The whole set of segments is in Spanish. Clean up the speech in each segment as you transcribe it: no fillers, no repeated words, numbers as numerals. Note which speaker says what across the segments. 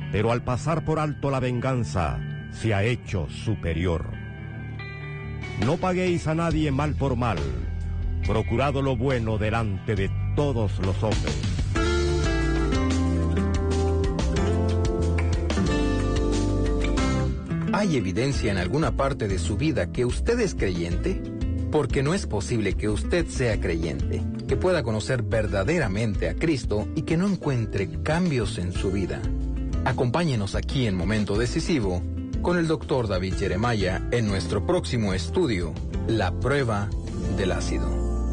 Speaker 1: pero al pasar por alto la venganza, se ha hecho superior. No paguéis a nadie mal por mal, procurado lo bueno delante de todos los hombres.
Speaker 2: ¿Hay evidencia en alguna parte de su vida que usted es creyente? Porque no es posible que usted sea creyente, que pueda conocer verdaderamente a Cristo y que no encuentre cambios en su vida. Acompáñenos aquí en Momento Decisivo con el Dr. David Jeremiah en nuestro próximo estudio, La Prueba del Ácido.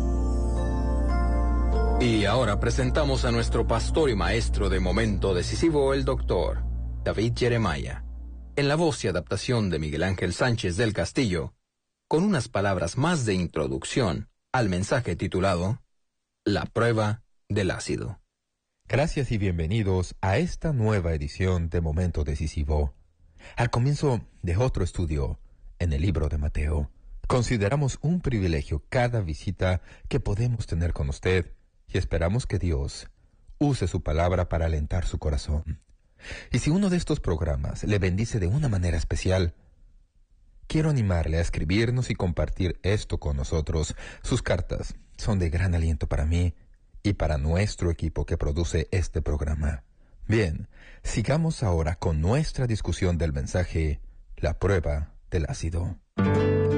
Speaker 2: Y ahora presentamos a nuestro pastor y maestro de Momento Decisivo, el Dr. David Jeremiah, en la voz y adaptación de Miguel Ángel Sánchez del Castillo, con unas palabras más de introducción al mensaje titulado La Prueba del Ácido.
Speaker 3: Gracias y bienvenidos a esta nueva edición de Momento Decisivo. Al comienzo de otro estudio en el libro de Mateo, consideramos un privilegio cada visita que podemos tener con usted y esperamos que Dios use su palabra para alentar su corazón. Y si uno de estos programas le bendice de una manera especial, quiero animarle a escribirnos y compartir esto con nosotros. Sus cartas son de gran aliento para mí y para nuestro equipo que produce este programa. Bien, sigamos ahora con nuestra discusión del mensaje La Prueba del Ácido.